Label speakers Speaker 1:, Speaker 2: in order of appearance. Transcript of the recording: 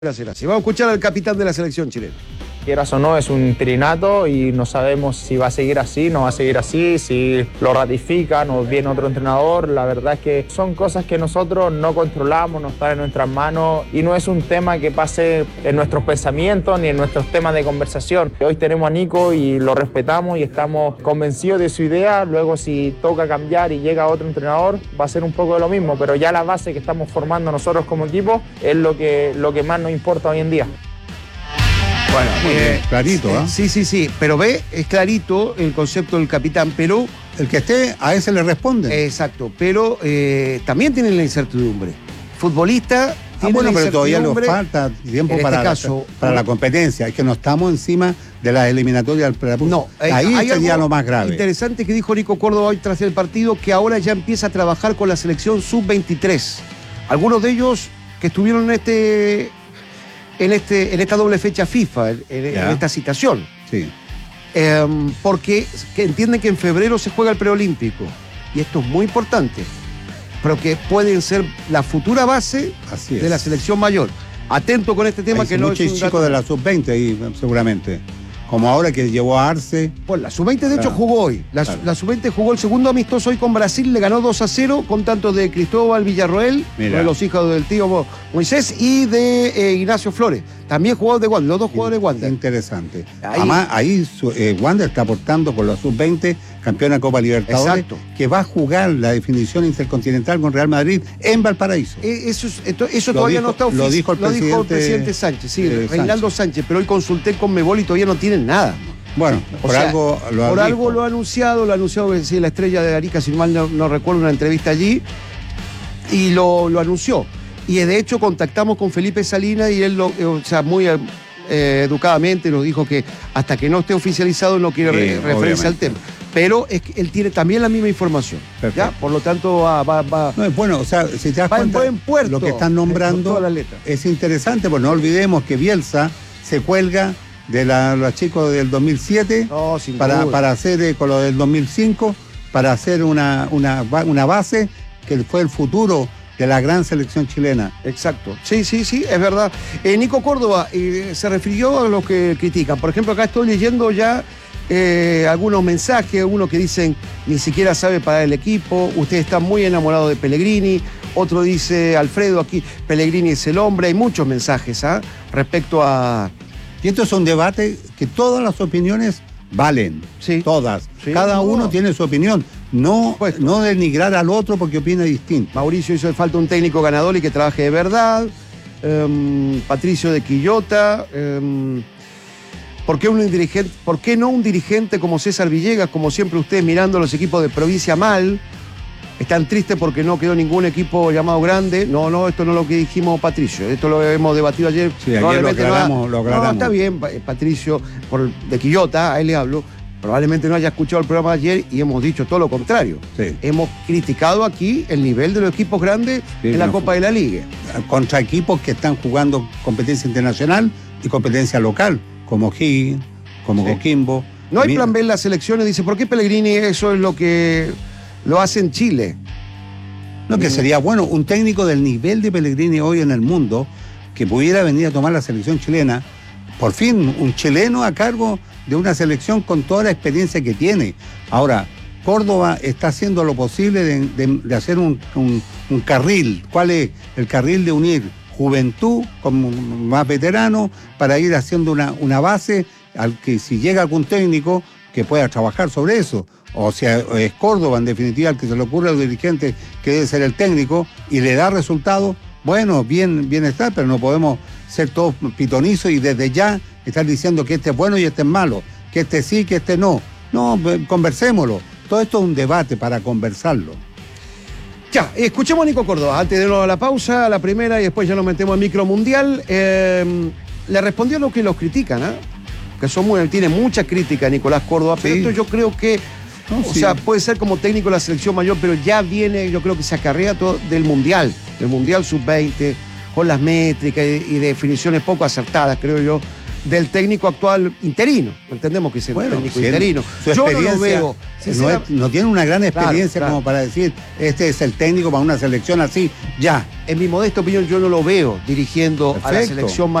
Speaker 1: Será así. Vamos a escuchar al capitán de la selección chilena.
Speaker 2: Quieras o no, es un trinato y no sabemos si va a seguir así, no va a seguir así, si lo ratifican o viene otro entrenador. La verdad es que son cosas que nosotros no controlamos, no están en nuestras manos y no es un tema que pase en nuestros pensamientos ni en nuestros temas de conversación. Hoy tenemos a Nico y lo respetamos y estamos convencidos de su idea. Luego si toca cambiar y llega otro entrenador va a ser un poco de lo mismo, pero ya la base que estamos formando nosotros como equipo es lo que más nos importa hoy en día.
Speaker 1: Bueno,
Speaker 3: clarito, ¿eh?
Speaker 1: Sí, pero ve, es clarito el concepto del capitán, pero...
Speaker 3: El que esté, a ese le responde.
Speaker 1: Exacto, pero también tienen la incertidumbre. Futbolista...
Speaker 3: Bueno, pero todavía nos falta tiempo para la competencia. Es que no estamos encima de las eliminatorias del
Speaker 1: No,
Speaker 3: ahí sería lo más grave.
Speaker 1: Interesante que dijo Nico Córdoba hoy tras el partido, que ahora ya empieza a trabajar con la selección sub-23. Algunos de ellos que estuvieron en esta doble fecha FIFA, en esta citación.
Speaker 3: Sí.
Speaker 1: Porque entienden que en febrero se juega el preolímpico. Y esto es muy importante. Pero que pueden ser la futura base de la selección mayor. Atento con este tema. Hay que no es un
Speaker 3: chicos de la sub-20 ahí, seguramente. Como ahora que llevó a Arce.
Speaker 1: Pues la sub-20 de hecho jugó hoy. La sub-20 jugó el segundo amistoso hoy con Brasil, le ganó 2-0 con tanto de Cristóbal Villarroel, uno de los hijos del tío Moisés, y de Ignacio Flores. También jugó de Wander, los dos jugadores de Wander.
Speaker 3: Interesante. Además, ahí Wander está aportando con la sub-20, campeona de Copa Libertadores, que va a jugar la definición intercontinental con Real Madrid en Valparaíso.
Speaker 1: Eso todavía no está oficial.
Speaker 3: Lo dijo el presidente
Speaker 1: Sánchez, Reinaldo Sánchez, pero hoy consulté con Mebol y todavía no tienen nada.
Speaker 3: Bueno, por algo
Speaker 1: lo ha anunciado, sí, la estrella de Arica, si mal no recuerdo, una entrevista allí, y lo anunció. Y de hecho contactamos con Felipe Salinas y él, muy educadamente nos dijo que hasta que no esté oficializado no quiere referirse al tema. Pero es que él tiene también la misma información. ¿Ya? Por lo tanto va.
Speaker 3: No, es bueno, o sea, si te das cuenta, lo que están nombrando es interesante, pues no olvidemos que Bielsa se cuelga de los chicos del 2007 para hacer con lo del 2005, para hacer una base que fue el futuro de la gran selección chilena.
Speaker 1: Exacto. Sí, es verdad. Nico Córdoba se refirió a los que critican. Por ejemplo, acá estoy leyendo ya algunos mensajes, uno que dicen ni siquiera sabe parar el equipo, usted está muy enamorado de Pellegrini, otro dice, Alfredo, aquí Pellegrini es el hombre. Hay muchos mensajes respecto a...
Speaker 3: Y esto es un debate que todas las opiniones valen, todas. Cada uno tiene su opinión. No denigrar al otro porque opina distinto.
Speaker 1: Mauricio hizo falta un técnico ganador y que trabaje de verdad. Patricio de Quillota. ¿Por qué no un dirigente como César Villegas, como siempre ustedes mirando a los equipos de provincia mal? Están tristes porque no quedó ningún equipo llamado grande. No, esto no es lo que dijimos, Patricio. Esto lo hemos debatido ayer.
Speaker 3: Sí, ayer lo aclaramos.
Speaker 1: No, está bien, Patricio, de Quillota, a él le hablo. Probablemente no haya escuchado el programa de ayer y hemos dicho todo lo contrario.
Speaker 3: Sí.
Speaker 1: Hemos criticado aquí el nivel de los equipos grandes en la Copa de la Liga.
Speaker 3: Contra equipos que están jugando competencia internacional y competencia local, como Higgins, como Coquimbo.
Speaker 1: No hay plan B en las selecciones. Dice, ¿por qué Pellegrini eso es lo que lo hace en Chile?
Speaker 3: No, que sería bueno un técnico del nivel de Pellegrini hoy en el mundo que pudiera venir a tomar la selección chilena. Por fin, un chileno a cargo de una selección con toda la experiencia que tiene. Ahora, Córdoba está haciendo lo posible de hacer un carril. ¿Cuál es? El carril de unir juventud con más veteranos para ir haciendo una base al que si llega algún técnico que pueda trabajar sobre eso. O sea, es Córdoba en definitiva el que se le ocurre al dirigente que debe ser el técnico y le da resultados. Bueno, bien está, pero no podemos ser todos pitonizos y desde ya estar diciendo que este es bueno y este es malo, que este sí, que este no. No, conversémoslo. Todo esto es un debate para conversarlo.
Speaker 1: Ya, escuchemos a Nico Córdoba antes de irnos a la pausa, a la primera, y después ya nos metemos al micro mundial. Le respondió a lo que los critican, que tiene mucha crítica Nicolás Córdoba, pero esto yo creo que puede ser como técnico de la selección mayor, pero ya viene, yo creo que se acarrea todo del Mundial sub-20, con las métricas y definiciones poco acertadas, creo yo, del técnico actual interino. Entendemos que es el técnico
Speaker 3: si
Speaker 1: interino.
Speaker 3: Su
Speaker 1: Yo no
Speaker 3: experiencia
Speaker 1: lo veo.
Speaker 3: no tiene una gran experiencia
Speaker 1: Claro.
Speaker 3: como para decir, este es el técnico para una selección así, ya.
Speaker 1: En mi modesta opinión, yo no lo veo dirigiendo a la
Speaker 3: Perfecto.
Speaker 1: selección